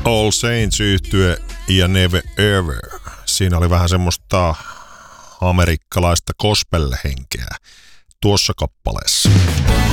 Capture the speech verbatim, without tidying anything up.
All Saints -yhtye ja Never Ever. Siinä oli vähän semmoista amerikkalaista gospel-henkeä tuossa kappaleessa.